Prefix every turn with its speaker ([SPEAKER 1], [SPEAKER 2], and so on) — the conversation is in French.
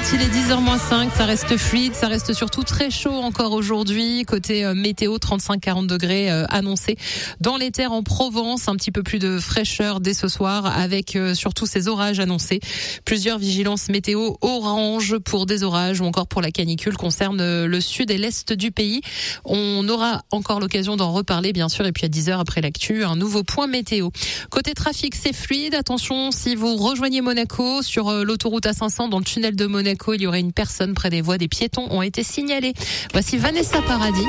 [SPEAKER 1] il est 10h-5, ça reste fluide, ça reste surtout très chaud encore aujourd'hui. Côté météo, 35-40 degrés annoncés dans les terres en Provence. Un petit peu plus de fraîcheur dès ce soir avec surtout ces orages annoncés. Plusieurs vigilances météo orange pour des orages ou encore pour la canicule concernent le sud et l'est du pays. On aura encore l'occasion d'en reparler bien sûr. Et puis à 10h après l'actu, un nouveau point météo. Côté trafic, c'est fluide. Attention, si vous rejoignez Monaco sur l'autoroute A500 dans le tunnel de Monaco, il y aurait une personne près des voies. Des piétons ont été signalés. Voici Vanessa Paradis.